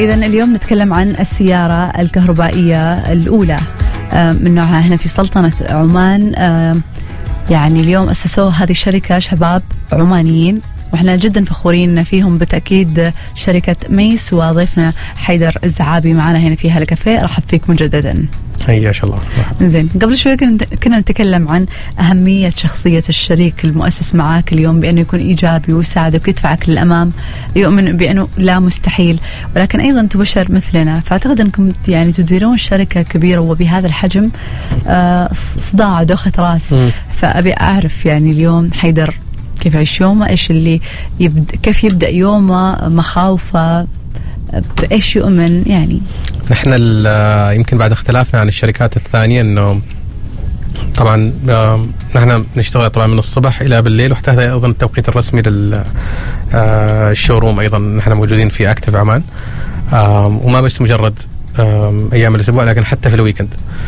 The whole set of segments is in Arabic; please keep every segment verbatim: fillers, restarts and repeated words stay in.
إذن اليوم نتكلم عن السيارة الكهربائية الأولى من نوعها هنا في سلطنة عمان. يعني اليوم أسسوا هذه الشركة شباب عمانيين، وإحنا جدا فخورين فيهم بالتأكيد. شركة ميس، وضيفنا حيدر الزعابي معنا هنا في هالكافيه. رحب فيك مجددا. هيا شاء الله. زين، قبل شوي كنا نتكلم عن أهمية شخصية الشريك المؤسس معاك اليوم، بأنه يكون إيجابي ويساعدك ويدفعك للأمام، يؤمن بأنه لا مستحيل، ولكن أيضا تبشر مثلنا. فأعتقد أنكم يعني تديرون شركة كبيرة وبهذا الحجم آه صداع دوخة راس. م. فأبي أعرف يعني اليوم حيدر كيف يعيش يومه، إيش اللي يبدأ، كيف يبدأ يومه، مخاوفه، بإيش يؤمن يعني. نحن يمكن بعد اختلافنا عن الشركات الثانية انه طبعا نحن نشتغل طبعا من الصبح الى بالليل، وحتى هذا ايضا التوقيت الرسمي للشوروم. ايضا نحن موجودين في اكتيف عمان، وما بس مجرد ايام الاسبوع لكن حتى في الويكند.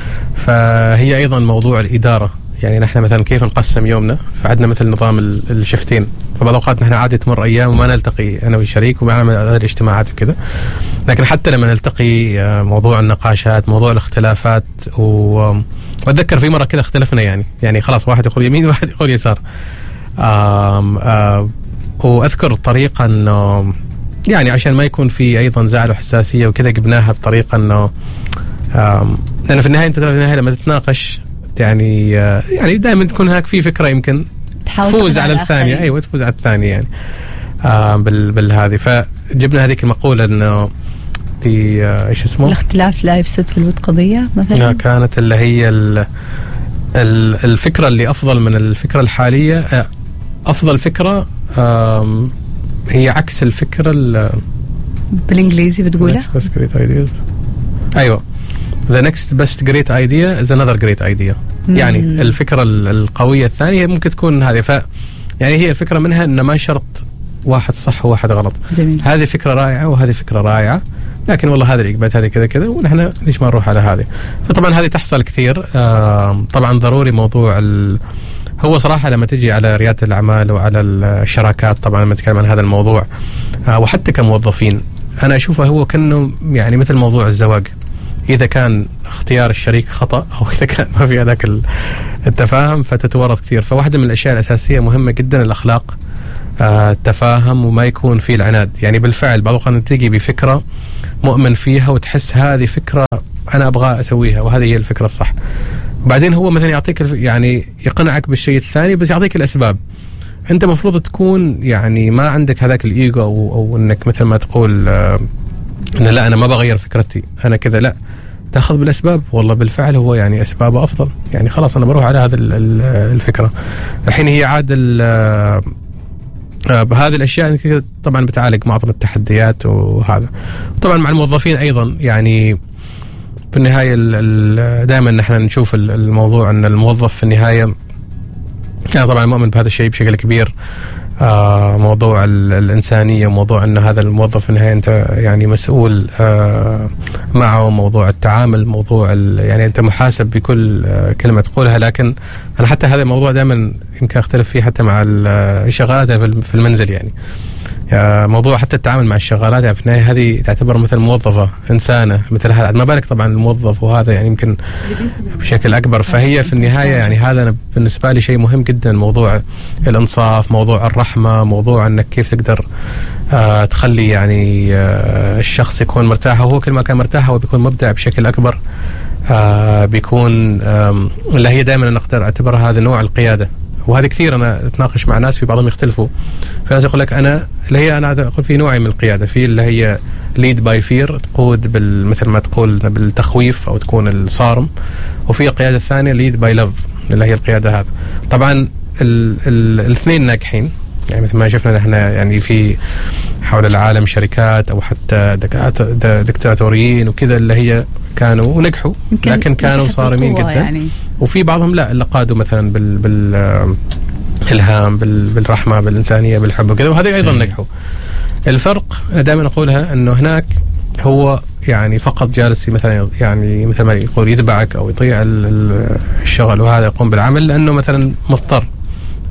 فهي ايضا موضوع الاداره، يعني نحن مثلا كيف نقسم يومنا، فعندنا مثل نظام الشفتين. فبعض الأوقات نحن عادي تمر أيام وما نلتقي أنا والشريك وبنعمل هذه الاجتماعات وكذا، لكن حتى لما نلتقي موضوع النقاشات، موضوع الاختلافات، و... وأتذكر في مرة كذا اختلفنا يعني يعني خلاص واحد يقول يمين وواحد يقول يسار. آم آم وأذكر طريقة أنه يعني عشان ما يكون في أيضا زعل وحساسية وكذا، جبناها بطريقة أنه لأن في النهاية أنت في النهاية لما تتناقش يعني يعني دائما تكون هناك في فكرة يمكن تفوز على الثانية. أيوة تفوز على الثانية يعني آه بال بالهذه. فجبنا هذيك المقولة إنه في آه إيش اسمه، الاختلاف لا يفسد في الود قضية مثلا. كانت اللي هي ال ال الفكرة اللي أفضل من الفكرة الحالية. آه أفضل فكرة آه هي عكس الفكرة بالإنجليزي بتقولها. أيوة The next best great idea is another great idea. مم. يعني الفكرة القوية الثانية ممكن تكون هذه. ف يعني هي الفكرة منها إن ما شرط واحد صح وواحد غلط. جميل. هذه فكرة رائعة وهذه فكرة رائعة، لكن والله هذه الإجابات هذه كذا كذا، ونحن ليش ما نروح على هذه. فطبعا هذه تحصل كثير. آه طبعا ضروري موضوع ال هو صراحة لما تجي على ريادة الأعمال وعلى الشراكات، طبعا لما نتكلم عن هذا الموضوع آه وحتى كموظفين، أنا أشوفه هو كأنه يعني مثل موضوع الزواج. إذا كان اختيار الشريك خطأ أو إذا كان ما في هذاك التفاهم فتتورط كثير. فواحدة من الأشياء الأساسية مهمة جدا الأخلاق، آه التفاهم، وما يكون فيه العناد. يعني بالفعل بعض الأوقات تيجي بفكرة مؤمن فيها وتحس هذه فكرة أنا أبغى أسويها وهذه هي الفكرة الصح، بعدين هو مثلا يعطيك يعني يقنعك بالشيء الثاني بس يعطيك الأسباب. أنت مفروض تكون يعني ما عندك هذاك الإيجو أو, أو أنك مثل ما تقول آه إن لا أنا ما بغير فكرتي أنا كذا، لا تأخذ بالأسباب. والله بالفعل هو يعني أسبابه أفضل، يعني خلاص أنا بروح على هذه الفكرة. الحين هي عاد بهذه الأشياء طبعا بتعالج معظم التحديات وهذا. طبعا مع الموظفين أيضا يعني في النهاية دائما نحن نشوف الموضوع أن الموظف في النهاية أنا يعني طبعا مؤمن بهذا الشيء بشكل كبير. آه موضوع الإنسانية، موضوع أن هذا الموظف في النهاية أنت يعني مسؤول آه معه، موضوع التعامل، موضوع يعني أنت محاسب بكل آه كلمة تقولها. لكن أنا حتى هذا الموضوع دائما يمكن أختلف فيه حتى مع الشغالات في المنزل. يعني موضوع حتى التعامل مع الشغالات يعني في النهاية هذه تعتبر مثل موظفة إنسانة مثل هذا، ما بالك طبعا الموظف وهذا يعني يمكن بشكل أكبر. فهي في النهاية يعني هذا بالنسبة لي شيء مهم جدا، موضوع الإنصاف، موضوع الرحمة، موضوع أنك كيف تقدر آه تخلي يعني آه الشخص يكون مرتاح، وهو كل ما كان مرتاح هو بيكون مبدع بشكل أكبر. آه بيكون آه اللي هي دائما أنا أقدر أعتبرها هذا نوع القيادة. وهذا كثير أنا أتناقش مع ناس في بعضهم يختلفوا، في ناس يقول لك أنا اللي هي أنا أقول في نوعي من القيادة، في اللي هي lead by fear، تقود بال مثل ما تقول بالتخويف أو تكون الصارم، وفي القيادة الثانية lead by love اللي هي القيادة هذا. طبعا الاثنين ناجحين، يعني مثل ما شفنا نحن يعني في حول العالم شركات أو حتى دكتاتوريين وكذا اللي هي كانوا ونجحوا لكن كانوا صارمين جدا يعني. وفي بعضهم لا اللي قادوا مثلا بال بالإلهام بال بالرحمة بالإنسانية بالحب وكذا، وهذه أيضا نجحوا. الفرق دائما أقولها أنه هناك هو يعني فقط جالس مثلا يعني مثل ما يقول يتبعك أو يطيع الشغل وهذا يقوم بالعمل لأنه مثلا مضطر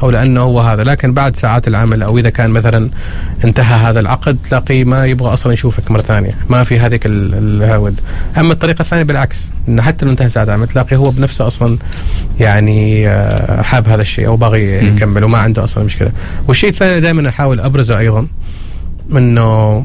أو لأنه هو هذا، لكن بعد ساعات العمل أو إذا كان مثلا انتهى هذا العقد تلاقيه ما يبغى أصلا يشوفك مرة ثانية، ما في هذيك الهود. أما الطريقة الثانية بالعكس، إنه حتى لو انتهى ساعات العمل تلاقيه هو بنفسه أصلا يعني حاب هذا الشيء أو باغي يكمل وما عنده أصلا مشكلة. والشيء الثاني دائما أحاول أبرزه أيضا إنه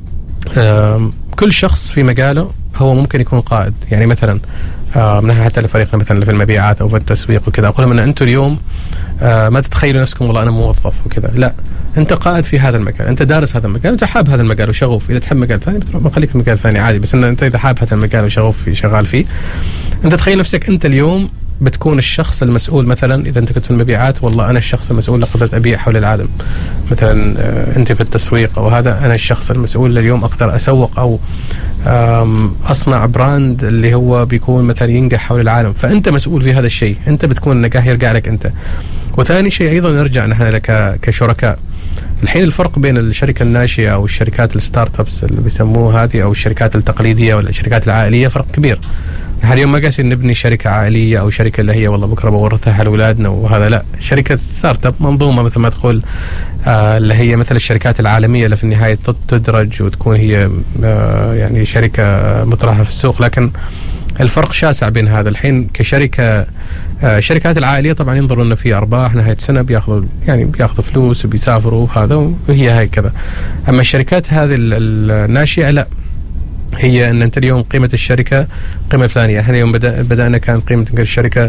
كل شخص في مجاله هو ممكن يكون قائد. يعني مثلا من ناحية حتى لفريقنا مثلا في المبيعات أو في التسويق وكذا، أقول لهم أن أنتم اليوم ما تتخيلوا نفسكم والله أنا موظف وكذا، لا، أنت قائد في هذا المجال، أنت دارس هذا المجال، أنت حاب هذا المجال وشغوف. إذا تحب مجال ثاني بتروح بخليك في مجال ثاني عادي، بس إن أنت إذا حاب هذا المجال وشغوف فيه شغال فيه، أنت تخيل نفسك أنت اليوم بتكون الشخص المسؤول. مثلا إذا أنت كنت في المبيعات، والله أنا الشخص المسؤول لقدرت أبيع حول العالم. مثلا أنت في التسويق أو هذا، أنا الشخص المسؤول اليوم أقدر أسوق أو أصنع براند اللي هو بيكون مثلا ينجح حول العالم. فأنت مسؤول في هذا الشيء، أنت بتكون النجاح يرجع لك أنت. وثاني شيء أيضا نرجع نحن لك كشركاء. الحين الفرق بين الشركة الناشئة أو الشركات الستارت أبس اللي بيسموها هذه أو الشركات التقليدية ولا الشركات العائلية فرق كبير. نحن اليوم ما قاعدين نبني شركة عائلية أو شركة اللي هي والله بكرة بورثها على أولادنا وهذا، لا، شركة ستارت أب منظومة مثل ما تقول آه اللي هي مثل الشركات العالمية اللي في النهاية تدرج وتكون هي آه يعني شركة مطرحة في السوق. لكن الفرق شاسع بين هذا. الحين كشركة آه الشركات العائلية طبعا ينظروا إنه في أرباح نهاية السنة، بياخذوا يعني بياخذوا فلوس وبيسافروا وهذا وهي هاي كذا. أما الشركات هذه الناشئة لا، هي أن أنت اليوم قيمة الشركة قيمة فلانية. احنا اليوم بدأ بدأنا كان قيمة الشركة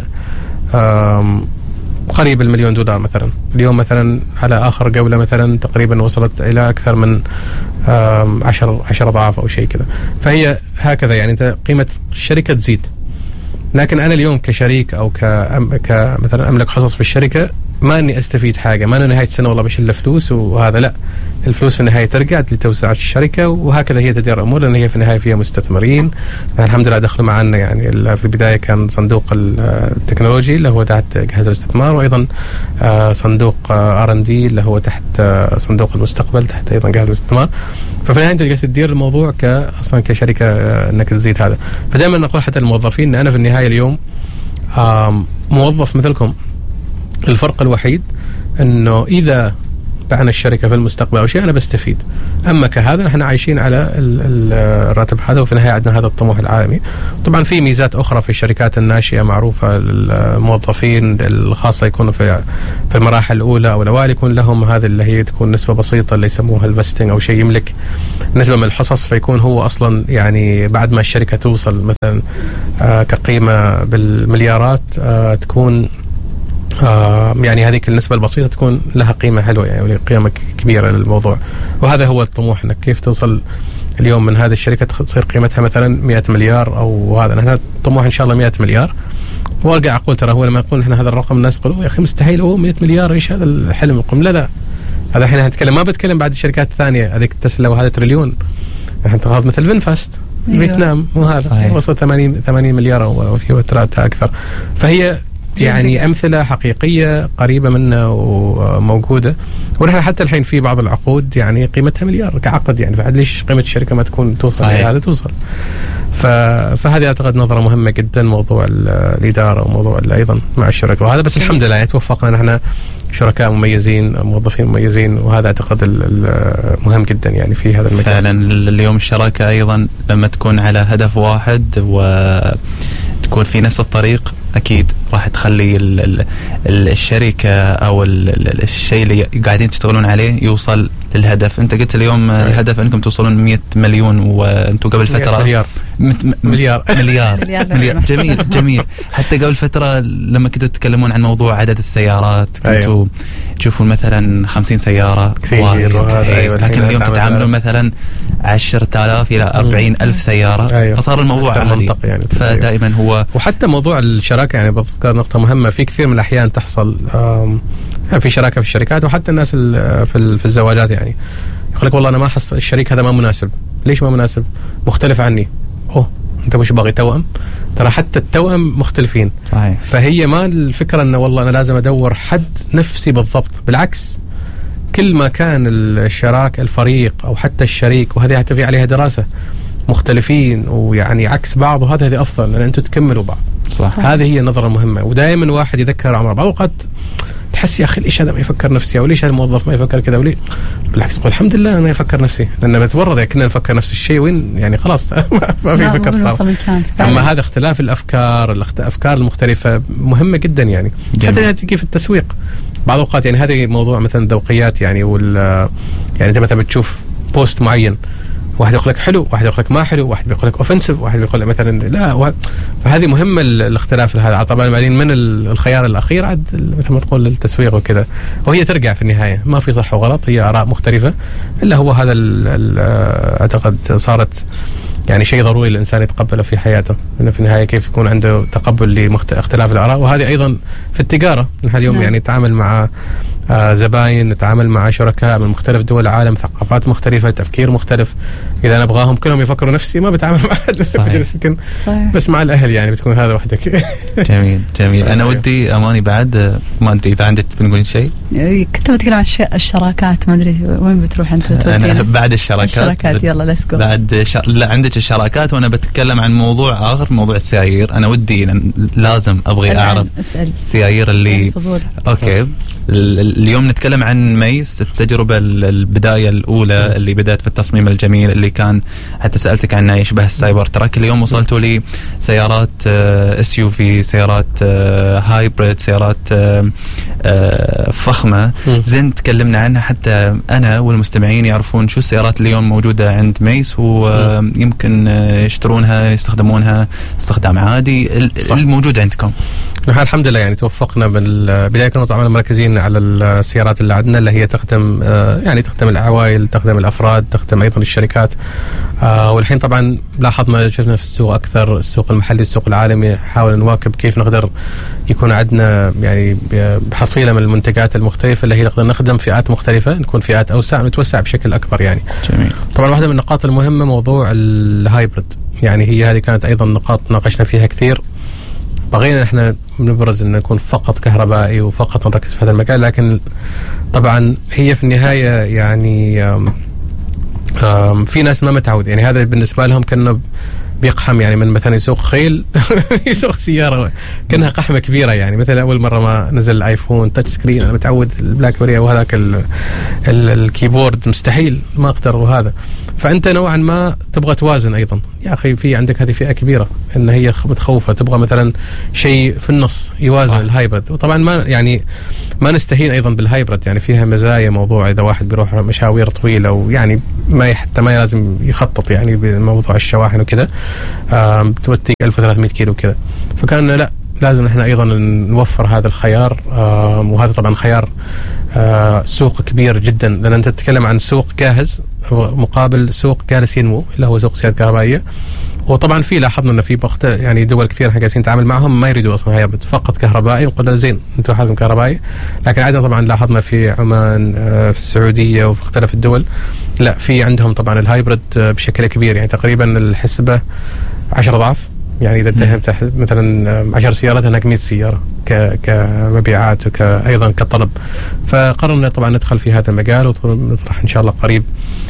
قريب المليون دولار مثلا، اليوم مثلا على آخر جولة مثلا تقريبا وصلت إلى أكثر من عشر عشر أضعاف أو شيء كذا. فهي هكذا يعني أنت قيمة الشركة تزيد. لكن أنا اليوم كشريك أو كمثلا أملك حصص في الشركة، ما أني أستفيد حاجة، ما أنا نهاية السنة والله بشيل فلوس وهذا، لا، الفلوس في النهاية ترجع لتوسعة الشركة وهكذا هي تدير الأمور، لأن هي في النهاية فيها مستثمرين. الحمد لله دخلوا معنا، يعني في البداية كان صندوق التكنولوجي اللي هو تحت جهاز الاستثمار، وأيضا صندوق آر إن دي اللي هو تحت صندوق المستقبل تحت أيضا جهاز الاستثمار. ففي النهاية أنت جالس تدير الموضوع كأصلا كشركة أنك تزيد هذا. فدائما نقول حتى الموظفين أن أنا في النهاية اليوم موظف مثلكم. الفرق الوحيد أنه إذا بعنا الشركة في المستقبل أو شيء أنا بستفيد، أما كهذا نحن عايشين على الراتب هذا، وفي النهاية عندنا هذا الطموح العالمي. طبعا في ميزات أخرى في الشركات الناشئة معروفة للموظفين الخاصة يكونوا في في المراحل الأولى أو الأوائل يكون لهم هذه اللي هي تكون نسبة بسيطة اللي يسموها الفستنج أو شيء، يملك نسبة من الحصص، فيكون هو أصلا يعني بعد ما الشركة توصل مثلا آه كقيمة بالمليارات آه تكون آه يعني هذيك النسبة البسيطة تكون لها قيمة حلوة يعني قيمة كبيرة للموضوع. وهذا هو الطموح، انك كيف توصل اليوم من هذه الشركة تصير قيمتها مثلا مئة مليار او هذا. نحن الطموح ان شاء الله مئة مليار. وارجع اقول ترى هو لما يقول نحن هذا الرقم الناس يقولوا يا اخي مستحيل، هو مئة مليار ايش هذا الحلم القم؟ لا لا، هذا احنا نتكلم، ما بتكلم بعد الشركات الثانية هذيك تسلا وهذا تريليون. نحن تغاض مثل فينفاست أيوة. فيتنام وهذا وصل ثمانين مليار وفي وتراتها اكثر. فهي يعني أمثلة حقيقية قريبة منا وموجودة. ونحن حتى الحين في بعض العقود يعني قيمتها مليار كعقد، يعني فعد ليش قيمة الشركة ما تكون توصل هذا توصل. فهذه أعتقد نظرة مهمة جدا، موضوع الإدارة وموضوع أيضا مع الشركة وهذا. بس الحمد لله توفقنا نحن شركاء مميزين، موظفين مميزين، وهذا أعتقد مهم جدا يعني في هذا المجال. فعلا اليوم الشراكة أيضا لما تكون على هدف واحد وتكون في نفس الطريق أكيد راح تخلي ال ال الشركة أو ال الشيء اللي قاعدين تشتغلون عليه يوصل للهدف. أنت قلت اليوم أيه. الهدف أنكم توصلون مئة مليون، وأنتم قبل فترة مليار مليار مليار, مليار. جميل جميل. حتى قبل فترة لما كنتوا تتكلمون عن موضوع عدد السيارات كنتوا أيوه. تشوفون مثلا خمسين سيارة وايد، أيوه. لكن اليوم تتعاملون مثلا عشرة آلاف إلى أربعين ألف سيارة أيوه. فصار الموضوع عادي يعني. فدائما هو وحتى موضوع الشراكة يعني بذكر نقطة مهمة، في كثير من الأحيان تحصل يعني في شراكة في الشركات وحتى الناس في في الزواجات يعني يقول لك والله أنا ما حصل الشريك هذا ما مناسب. ليش ما مناسب؟ مختلف عني. أوه أنت مش باغي توأم؟ ترى حتى التوأم مختلفين. صحيح. فهي ما الفكرة أنه والله أنا لازم أدور حد نفسي بالضبط، بالعكس كل ما كان الشراك الفريق أو حتى الشريك، وهذه حتى في عليها دراسة، مختلفين ويعني عكس بعض، وهذا هذه أفضل لأن أنتم تكملوا بعض. صح. هذه هي النظرة المهمة. ودائما واحد يذكر عمر بعض الأوقات تحس يا اخي ليش هذا ما يفكر نفسي، او ليش هذا الموظف ما يفكر كذا، وليه بالعكس تقول الحمد لله انا يفكر نفسي، لان بتورط كنا نفكر نفس الشيء وين يعني خلاص ما في فكر صار. اما هذا اختلاف الافكار، الافكار المختلفه مهمه جدا يعني. حتى تجي في التسويق بعض الاوقات يعني هذه موضوع مثلا ذوقيات يعني، وال يعني انت مثلا بتشوف بوست معين، واحد يقول لك حلو، واحد يقول لك ما حلو، واحد بيقول لك اوفنسيف، واحد بيقول لك مثلا لا واحد. فهذه مهمه الاختلاف هذا. طبعا بعدين من الخيار الاخير عاد مثل ما تقول للتسويق وكذا، وهي ترجع في النهايه ما في صح وغلط، هي اراء مختلفه، الا هو هذا اعتقد صارت يعني شيء ضروري الانسان يتقبله في حياته، انه في النهايه كيف يكون عنده تقبل لاختلاف الاراء. وهذه ايضا في التجاره، نحن اليوم نعم. يعني نتعامل مع آه زباين، نتعامل مع شركاء من مختلف دول العالم، ثقافات مختلفة، تفكير مختلف. إذا نبغاهم كلهم يفكروا نفسي ما بتعامل مع أحد، بس مع الأهل يعني بتكون هذا وحدك. جميل جميل. أنا ودي أماني بعد ما أدري إذا عندك بنقول شيء. كنت بتكلم عن الشراكات، ما أدري وين بتروح أنت؟ أنا بعد الشراكات. الشراكات يلا ليتس جو. بعد ش... لا عندك الشراكات، وأنا بتكلم عن موضوع آخر، موضوع السيايير. أنا ودي لازم أبغي أعرف السيايير اللي أوكي. اليوم نتكلم عن ميس، التجربة البداية الأولى اللي بدأت في التصميم الجميل اللي كان حتى سألتك عنه يشبه السايبر تراك. اليوم وصلتوا لي سيارات اس يو في، سيارات هايبريد، سيارات فخمة. زين تكلمنا عنها حتى أنا والمستمعين يعرفون شو السيارات اليوم موجودة عند ميس، ويمكن يشترونها يستخدمونها استخدام عادي الموجود عندكم. نحن الحمد لله يعني توفقنا بالبداية، كنا طبعا مركزين على السيارات اللي عندنا اللي هي تخدم يعني تخدم العوائل، تخدم الأفراد، تخدم أيضا الشركات. والحين طبعا لاحظنا شفنا في السوق أكثر، السوق المحلي السوق العالمي، نحاول نواكب كيف نقدر يكون عندنا يعني حصيلة من المنتجات المختلفة اللي هي نقدر نخدم فئات مختلفة، نكون فئات أوسع، نتوسع بشكل أكبر يعني. جميل. طبعا واحدة من النقاط المهمة موضوع الهايبريد، يعني هي هذه كانت أيضا نقاط ناقشنا فيها كثير. بغينا احنا نبرز ان نكون فقط كهربائي وفقط نركز في هذا المجال، لكن طبعا هي في النهايه يعني آم آم في ناس ما متعود، يعني هذا بالنسبه لهم كانه بيقحم، يعني من مثلا يسوق خيل يسوق سياره كانها قحمه كبيره. يعني مثلا اول مره ما نزل الايفون تاتش سكرين، انا متعود البلاك بيري وهذاك الكيبورد مستحيل ما اقدر وهذا. فانت نوعا ما تبغى توازن ايضا، يا اخي في عندك هذه فئه كبيره ان هي متخوفه، تبغى مثلا شيء في النص يوازن الهايبرد. وطبعا ما يعني ما نستهين ايضا بالهايبرد، يعني فيها مزايا، موضوع اذا واحد بيروح مشاوير طويله ويعني ما حتى ما لازم يخطط يعني بموضوع الشواحن وكذا، بتوديك ألف وثلاثمائة كيلو كذا. فكان لا لازم احنا ايضا نوفر هذا الخيار، وهذا طبعا خيار سوق كبير جدا، لان انت تتكلم عن سوق جاهز مقابل سوق جالس ينمو اللي هو سوق سيارات كهربائيه. وطبعا في لاحظنا ان في بخت يعني دول كثير احنا جالسين نتعامل معهم ما يريدوا اصلا هايبرد، فقط كهربائي، وقلنا زين انتم حالكم كهربائي. لكن عاده طبعا لاحظنا في عمان، في السعوديه وفي مختلف الدول لا في عندهم طبعا الهايبرد بشكل كبير، يعني تقريبا الحسبه عشر اضعاف. يعني اذا انت مثلا عشر سيارات هناك مئة سياره كمبيعات وايضا كطلب. فقررنا طبعا ندخل في هذا المجال ونطرح ان شاء الله قريب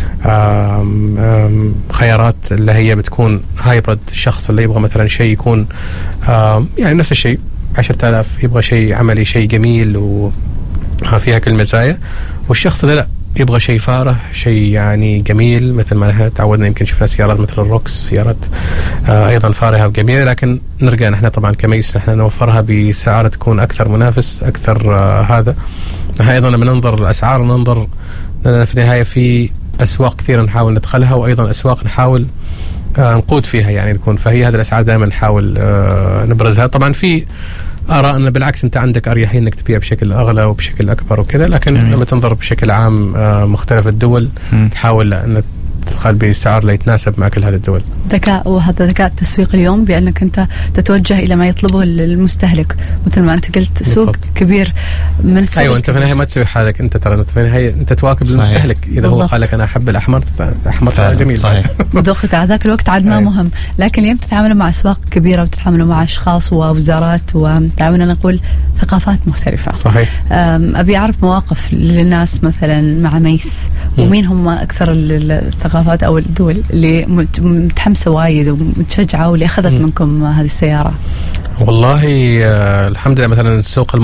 آم آم خيارات اللي هي بتكون هايبرد. الشخص اللي يبغى مثلا شيء يكون يعني نفس الشيء عشرة آلاف، يبغى شيء عملي، شيء جميل وفيها كل المزايا. والشخص اللي لا يبغى شيء فاره، شيء يعني جميل، مثل ما نحن تعودنا يمكن شفنا سيارات مثل الروكس، سيارات آه ايضا فارهه وجميله، لكن نرجع نحن طبعا كميس نحن نوفرها بسعر تكون اكثر منافس، اكثر آه هذا. نحن ايضا لما ننظر الاسعار ننظر لأن في النهايه في اسواق كثيره نحاول ندخلها، وايضا اسواق نحاول آه نقود فيها يعني نكون. فهي هذه الاسعار دائما نحاول آه نبرزها. طبعا في أرى أن بالعكس أنت عندك أريحية أنك تبيع بشكل أغلى وبشكل أكبر وكذا، لكن جميل. لما تنظر بشكل عام مختلف الدول م. تحاول أن تدخل بسعر لا يتناسب مع كل هذه الدول. ذكاء، وهذا ذكاء التسويق اليوم بأنك أنت تتوجه إلى ما يطلبه المستهلك، مثل ما أنت قلت سوق بالضبط. كبير من السوق. أيوة أنت في النهاية ما تسوي حالك أنت، ترى أنت في النهاية أنت تواكب صحيح. المستهلك. إذا بالضبط. هو قال لك أنا أحب الأحمر، أحمر جميل صحيح. ذوقك على ذاك الوقت عاد ما مهم، لكن اليوم تتعاملوا مع أسواق كبيرة وتتعاملوا مع أشخاص ووزارات وتعاوننا نقول ثقافات مختلفة. صحيح. أبي أعرف مواقف للناس مثلا مع ميس، ومين هم أكثر الثقافات أو الدول اللي متحمسة وايد ومتشجعة واللي أخذت م. منكم هذه السيارة؟ والله آه الحمد لله مثلا السوق المصري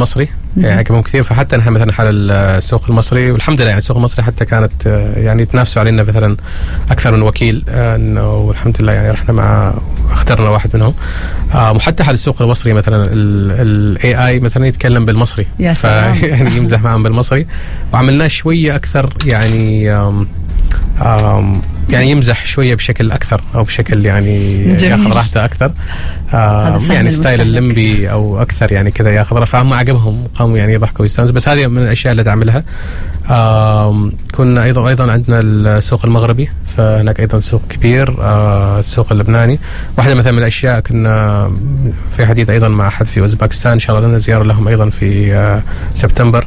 يعجبهم كثير. فحتى نحن مثلا حال السوق المصري والحمد لله يعني السوق المصري حتى كانت يعني يتنافسوا علينا مثلا اكثر من وكيل، والحمد لله يعني رحنا مع اخترنا واحد منهم. وحتى حال السوق المصري مثلا الاي اي مثلا يتكلم بالمصري فيعني يمزح معهم بالمصري، وعملناه شويه اكثر يعني آم آم يعني يمزح شويه بشكل اكثر او بشكل يعني ياخذ راحته اكثر، يعني ستايل الليمبي او اكثر يعني كذا ياخذ راحته. فهم عجبهم قاموا يعني يضحكوا ويستانسوا. بس هذه من الاشياء اللي تعملها. كنا ايضا ايضا عندنا السوق المغربي، فهناك ايضا سوق كبير. السوق اللبناني واحده مثلا من الاشياء، كنا في حديث ايضا مع احد في اوزباكستان، ان شاء الله لنا زياره لهم ايضا في سبتمبر.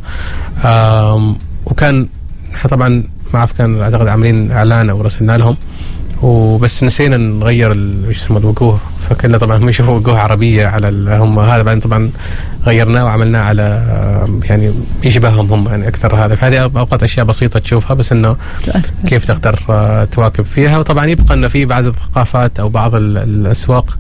وكان طبعا ما اعرف كان اعتقد عاملين اعلان او رسلنا لهم، وبس نسينا نغير ايش اسمه الوجوه، فكنا طبعا هم يشوفوا وجوه عربيه على هم هذا، بعدين طبعا غيرناه وعملناه على يعني يشبههم هم يعني اكثر. هذا فهذه اوقات اشياء بسيطه تشوفها بس انه كيف تقدر تواكب فيها. وطبعا يبقى انه في بعض الثقافات او بعض الاسواق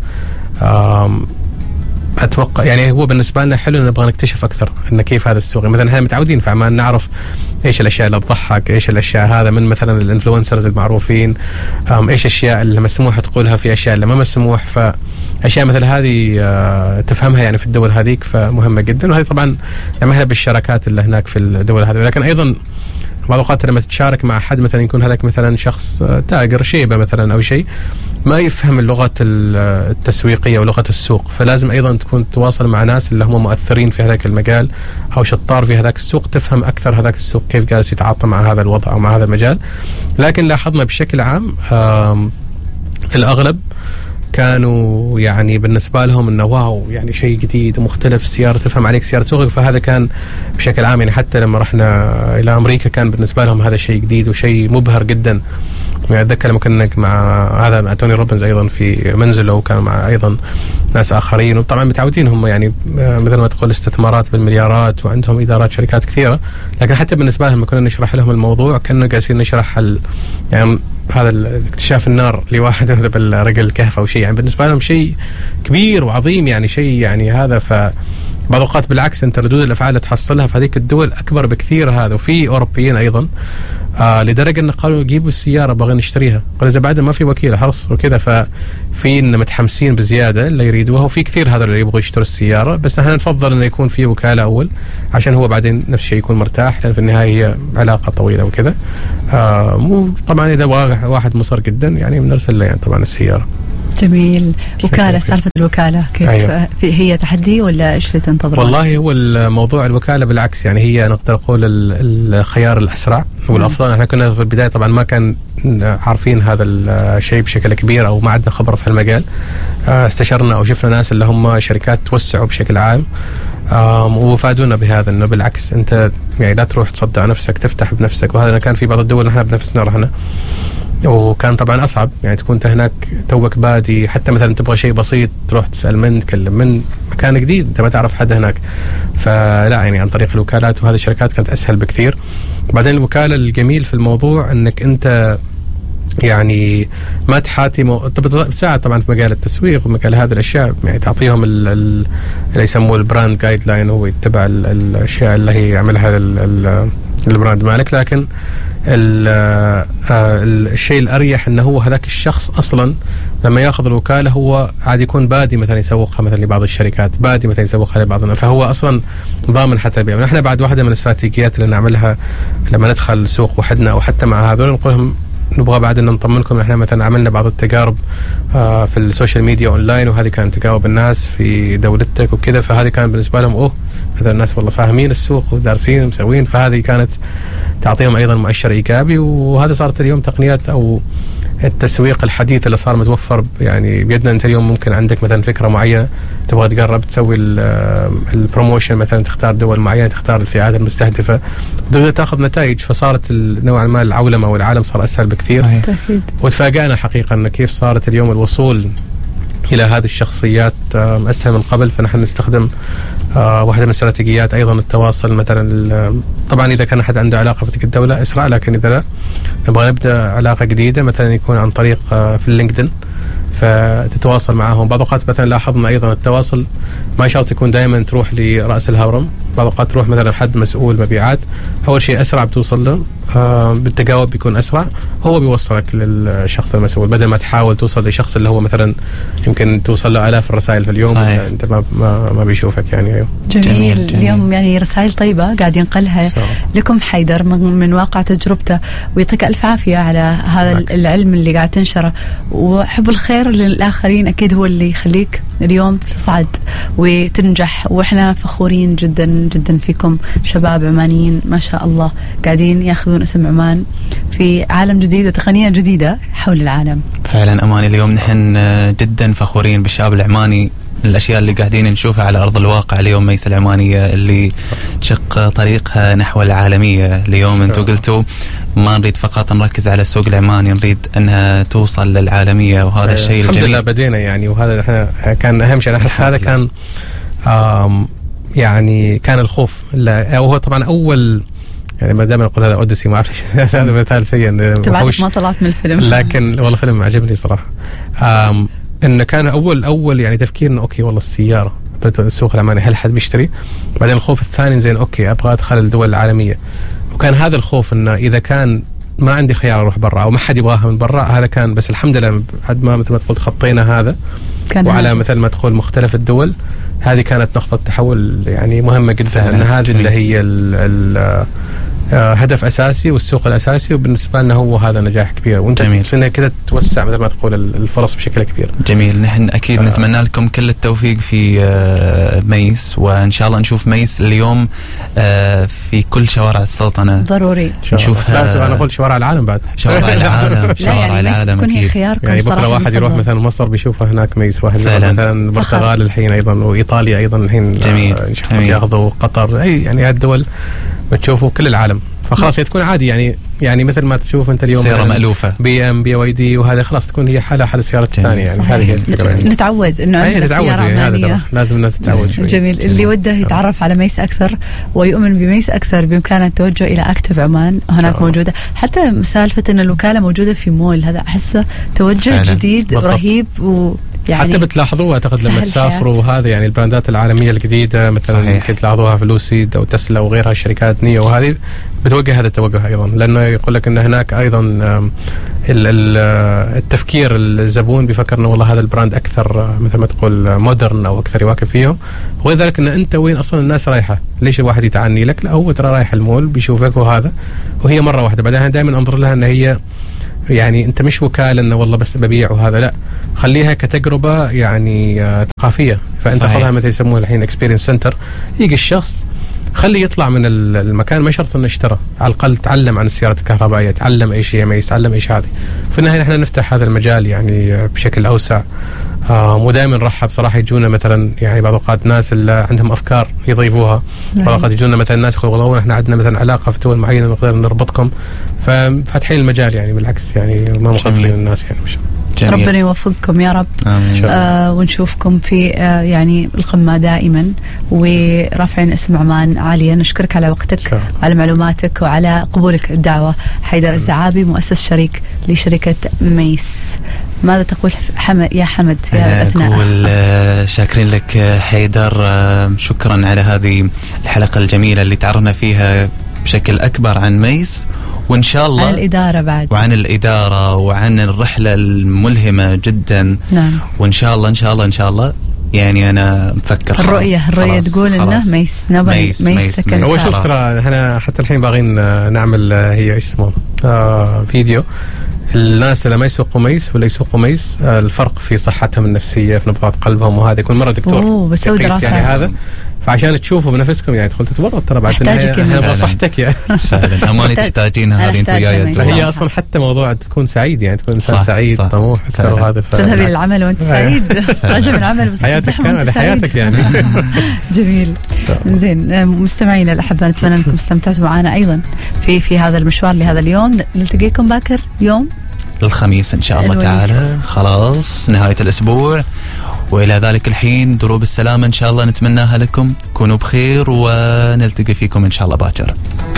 اتوقع يعني هو بالنسبه لنا حلو، نبغى نكتشف اكثر ان كيف هذا السوق. مثلا احنا متعودين في عمان نعرف ايش الاشياء اللي تضحك، ايش الاشياء هذا من مثلا الانفلونسرز المعروفين، ايش الاشياء اللي مسموح تقولها، في اشياء اللي ما مسموح. فاشياء مثل هذه تفهمها يعني في الدول هذيك فمهمه جدا. وهذه طبعا نعملها بالشراكات اللي هناك في الدول هذه. ولكن ايضا بعض الأوقات لما تتشارك مع أحد مثلا يكون هذاك مثلا شخص تاجر شيبة مثلا أو شيء ما يفهم اللغة التسويقية ولغة السوق، فلازم أيضا تكون تتواصل مع ناس اللي هم مؤثرين في هذاك المجال أو شطار في هذاك السوق، تفهم أكثر هذاك السوق كيف جالس يتعاطى مع هذا الوضع أو مع هذا المجال. لكن لاحظنا بشكل عام الأغلب كانوا يعني بالنسبة لهم انه واو يعني شيء جديد ومختلف، سيارة تفهم عليك سيارة سوقك. فهذا كان بشكل عام يعني حتى لما رحنا الى امريكا كان بالنسبة لهم هذا شيء جديد وشيء مبهر جدا. يعني اتذكر لما كنا مع هذا مع توني روبنز ايضا في منزله، وكان مع ايضا ناس اخرين، وطبعا متعودين هم يعني مثل ما تقول استثمارات بالمليارات وعندهم ادارات شركات كثيرة، لكن حتى بالنسبة لهم كنا نشرح لهم الموضوع كنا جالسين نشرح يعني هذا اكتشاف النار لواحد بالرجل الكهف او شيء، يعني بالنسبه لهم شيء كبير وعظيم يعني شيء يعني هذا. ف بعض الأوقات بالعكس انت ردود الافعال اللي تحصلها في هذيك الدول اكبر بكثير هذا. وفي اوروبيين ايضا آه لدرجه ان قالوا جيبوا السياره بغينا نشتريها، قالوا اذا بعد ما في وكيل حرص وكذا. ففي إن متحمسين بزياده اللي يريدوها، وفي كثير هذا اللي يبغوا يشتروا السياره. بس نحن نفضل انه يكون في وكاله اول عشان هو بعدين نفس الشيء يكون مرتاح، لان في النهايه هي علاقه طويله وكذا. آه مو طبعا اذا واحد مصر جدا يعني بنرسل له يعني طبعا السياره. جميل. وكالة، سالفة الوكالة كيف أيوة. هي تحدي ولا إيش اللي تنتظر؟ والله هو الموضوع الوكالة بالعكس يعني هي نقدر نقول الخيار الأسرع والأفضل. احنا كنا في البداية طبعا ما كان عارفين هذا الشيء بشكل كبير أو ما عندنا خبرة في المجال. استشرنا أو شفنا ناس اللي هم شركات توسعوا بشكل عام وفادونا بهذا، انه بالعكس انت يعني لا تروح تصدع نفسك، تفتح بنفسك. وهذا كان في بعض الدول نحن بنفسنا رحنا وكان طبعا اصعب، يعني تكون انت هناك توك بادي، حتى مثلا تبغى شيء بسيط تروح تسال من تكلم من مكان جديد انت ما تعرف حد هناك. فلا يعني عن طريق الوكالات وهذه الشركات كانت اسهل بكثير. بعدين الوكاله الجميل في الموضوع انك انت يعني ما تحاتي مو... تساعد طبعا في مجال التسويق ومجال هذه الاشياء، يعني تعطيهم ال... ال... اللي يسموه البراند جايد لاين، هو يتبع ال... الاشياء اللي هي يعملها ال... ال... البراند مالك. لكن ال... آ... الشيء الاريح انه هو هذاك الشخص اصلا لما ياخذ الوكاله هو عاد يكون بادي مثلا يسوقها مثلا لبعض الشركات، بادي مثلا يسوقها لبعض، فهو اصلا ضامن حتى البيع. نحن بعد واحده من الاستراتيجيات اللي نعملها لما ندخل السوق وحدنا او حتى مع هذول نقول لهم نبغى بعد ان نطمنكم. احنا مثلا عملنا بعض التجارب آه في السوشيال ميديا اونلاين، وهذه كانت تجاوب الناس في دولتك وكذا، فهذه كان بالنسبه لهم اوه هذا الناس والله فاهمين السوق ودارسين ومسوين، فهذه كانت تعطيهم ايضا مؤشر ايجابي. وهذا صارت اليوم تقنيات او التسويق الحديث اللي صار متوفر يعني بيدنا. انت اليوم ممكن عندك مثلا فكره معينه تبغى تقرب تسوي البروموشن، مثلا تختار دول معينه، تختار الفئات المستهدفه، تبدا تاخذ نتائج. فصارت نوعا ما العولمه والعالم صار اسهل بكثير. وتفاجأنا حقيقه ان كيف صارت اليوم الوصول الى هذه الشخصيات اسهل من قبل. فنحن نستخدم واحده من الاستراتيجيات ايضا التواصل، مثلا طبعا اذا كان احد عنده علاقه في تلك الدوله اسرع، لكن اذا لا نبغى نبدا علاقه جديده مثلا يكون عن طريق في اللينكدين، فتتواصل معهم. بعض الأوقات مثلا لاحظنا ايضا التواصل ما شرط يكون دائما تروح لراس الهرم، بعض الأوقات تروح مثلا حد مسؤول مبيعات، أول شيء أسرع بتوصل له، آه بالتجاوب بيكون أسرع، هو بيوصلك للشخص المسؤول بدل ما تحاول توصل لشخص اللي هو مثلا يمكن توصل له آلاف الرسائل في اليوم. صحيح. أنت ما ما, ما بيشوفك يعني. أيوه. جميل. جميل. جميل. اليوم يعني رسائل طيبة قاعد ينقلها لكم حيدر من, من واقع تجربته، ويعطيك ألف عافية على هذا مكس. العلم اللي قاعد تنشره، وحب الخير للآخرين أكيد هو اللي يخليك اليوم تصعد وتنجح، وإحنا فخورين جدا جدا فيكم شباب عمانيين ما شاء الله قاعدين ياخذون اسم عمان في عالم جديد وتقنية جديدة حول العالم. فعلا أماني اليوم نحن جدا فخورين بالشعب العماني، الأشياء اللي قاعدين نشوفها على أرض الواقع اليوم. ميس العمانية اللي تشق طريقها نحو العالمية اليوم، أنتوا قلتوا ما نريد فقط نركز على السوق العماني، نريد أنها توصل للعالمية، وهذا الشيء الجميل. الحمد لله بدينا يعني، وهذا احنا كان أهم شيء. أنا أحس هذا كان يعني كان الخوف، وهو طبعا أول يعني ما دائما أقول هذا أوديسي، ما أعرف هذا مثال سيء ما طلعت من الفيلم، لكن والله فيلم عجبني صراحة. إنه كان أول أول يعني تفكيرنا أوكي والله السيارة السوق العماني هل حد بيشتري؟ بعدين الخوف الثاني زين أوكي أبغى أدخل الدول العالمية، وكان هذا الخوف إنه إذا كان ما عندي خيار أروح برا أو ما حد يبغاها من برا، هذا كان. بس الحمد لله بعد ما مثل ما تقول خطينا هذا وعلى مثل ما تقول مختلف الدول، هذه كانت نقطة تحول يعني مهمة جدا، أن هذه اللي هي ال ال هدف أساسي والسوق الأساسي، وبالنسبة لنا هو هذا نجاح كبير، وانت فينا كده توسع مثل ما تقول الفرص بشكل كبير. جميل. نحن أكيد آه. نتمنى لكم كل التوفيق في ميس، وإن شاء الله نشوف ميس اليوم في كل شوارع السلطنة ضروري نشوفها. لا أنا أقول شوارع العالم بعد شوارع العالم شوارع يعني العالم أكيد. يعني بكرة واحد يروح مثلا مصر بيشوفها هناك ميس، واحد يروح مثلا البرتغال الحين أيضا، وإيطاليا أيضا الحين جميل. ياخذوا قطر، أي يعني هالدول بتشوفوا كل العالم، فخلاص هي تكون عادي يعني. يعني مثل ما تشوف انت اليوم سيارة مألوفة بي ام بي واي دي، وهذا خلاص تكون هي حالة حال السيارة الثانية يعني. هذه هي الفكرة يعني. نتعود انه عندنا سيارة عمانية، لازم الناس تتعود شوي. جميل. اللي وده يتعرف على ميس اكثر ويؤمن بميس اكثر بامكانه التوجه الى اكتف عمان، هناك موجودة حتى سالفة ان الوكالة موجودة في مول، هذا احسه توجه فعلا. جديد بالضبط. رهيب. و يعني حتى بتلاحظوها اعتقد لما تسافروا، وهذا يعني البراندات العالمية الجديدة مثلا يمكن تلاحظوها في لوسيد او تسلا وغيرها شركات نيو، وهذه بتوجه هذا التوجه ايضا، لانه يقول لك ان هناك ايضا التفكير الزبون بيفكر انه والله هذا البراند اكثر مثل ما تقول مودرن او اكثر يواكب فيهم، وغير ذلك ان انت وين اصلا الناس رايحه، ليش الواحد يتعني لك؟ لا هو ترى رايح المول بيشوفك وهذا، وهي مره واحده. بعدين دائما انظر لها ان هي يعني انت مش وكاله انه والله بس ببيع وهذا، لا خليها كتجربه يعني ثقافيه. فانت خذها مثل يسموها الحين اكسبيرينس سنتر، يجي الشخص خليه يطلع من المكان ما شرط انه اشترى، على الاقل تعلم عن السيارات الكهربائيه، تعلم اي شيء ما يتعلم ايش هذه. في النهايه احنا نفتح هذا المجال يعني بشكل اوسع، آه ودائما نرحب صراحه. يجونا مثلا يعني بعض الاوقات ناس اللي عندهم افكار يضيفوها، بعض الاوقات يجونا مثلا ناس يقولوا والله احنا عندنا مثلا علاقه في دول معينه نقدر نربطكم، ففاتحين المجال يعني بالعكس يعني ما مقصرين الناس يعني مش جميل. ربنا يوفقكم يا رب. آه ونشوفكم في آه يعني القمة دائما، ورافعين اسم عمان عاليا. نشكرك على وقتك وعلى معلوماتك وعلى قبولك الدعوة. حيدر الزعابي مؤسس شريك لشركة ميس، ماذا تقول حمد يا حمد في هذا الأثناء؟ أقول شاكرين لك حيدر، شكرا على هذه الحلقة الجميلة اللي تعرفنا فيها بشكل أكبر عن ميس، وإن شاء الله عن الإدارة بعد، وعن الإدارة وعن الرحلة الملهمة جدا. نعم. وإن شاء الله إن شاء الله إن شاء الله يعني أنا مفكر الرؤية الرؤية تقول إنه ميس نبغى ميس, ميس, ميس هو شوف ترى إحنا حتى الحين باغين نعمل هي إيش اسمه آه فيديو الناس اللي ما يسوقوا ميس ولا يسوقوا ميس، آه الفرق في صحتهم النفسية، في نبضات قلبهم، وهذا يكون مرة دكتور. أوه بسوي دراسة يعني هذا، فعشان تشوفوا بنفسكم يعني تدخل تتورط ترى بعد النهاية صحتك يعني فعلا أماني تحتاجينها هذه انتم جاية. هي أصلا حتى موضوع تكون سعيد يعني تكون إنسان سعيد طموح أكثر، وهذا تذهب إلى العمل وأنت سعيد، راجع من العمل بس حياتك كاملة حياتك يعني. جميل. زين مستمعينا الأحبة، نتمنى أنكم استمتعتوا معنا أيضا في في هذا المشوار لهذا اليوم. نلتقيكم باكر يوم الخميس إن شاء الله تعالى، خلاص نهاية الأسبوع، وإلى ذلك الحين دروب السلامة إن شاء الله نتمناها لكم. كونوا بخير ونلتقي فيكم إن شاء الله باكر.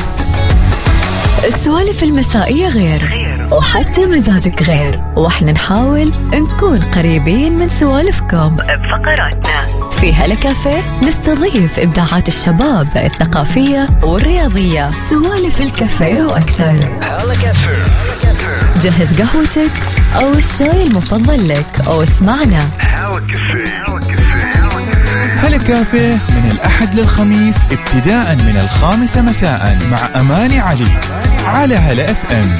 السوالف المسائية غير وحتى مزاجك غير، وإحنا نحاول نكون قريبين من سوالفكم بفقراتنا. في هلا كافيه نستضيف إبداعات الشباب الثقافية والرياضية، سوالف الكافيه وأكثر. جهز قهوتك أو الشاي المفضل لك أو اسمعنا. هلا كافيه من الأحد للخميس ابتداء من الخامسة مساء مع أماني علي على هلا اف ام.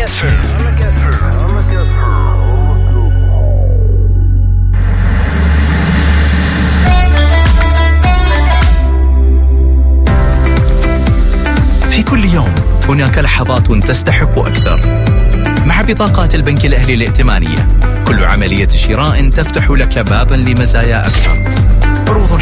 في كل يوم هناك لحظات تستحق أكثر. مع بطاقات البنك الأهلي الائتمانية كل عملية شراء تفتح لك بابا لمزايا أكثر. عروض